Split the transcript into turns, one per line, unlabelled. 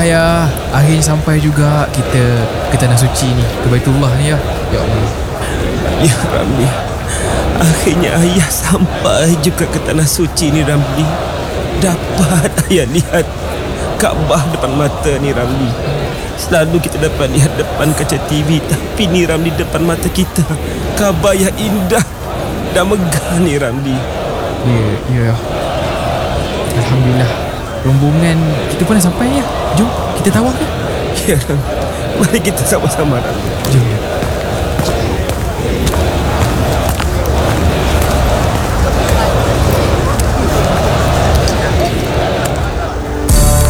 Alhamdulillah ya. Akhirnya sampai juga kita ke Tanah Suci ni, ke Baitullah ni ya. Ya Allah.
Ya Ramli, akhirnya ayah sampai juga ke Tanah Suci ni Ramli. Dapat ayah lihat Kaabah depan mata ni Ramli. Selalu kita dapat lihat depan kaca TV, tapi ni Ramli depan mata kita. Kaabah yang indah dan megah ni Ramli.
Ya. Alhamdulillah. Rombongan kita pun dah sampai ya. Jom kita tawaf ke?
Ya Ramli, mari kita sama-sama Ramli.
Jom ya.